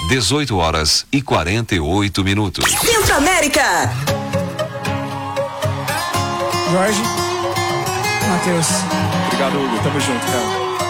18h48. Centro América. Jorge. Matheus. Obrigado, Hugo. Tamo junto, cara.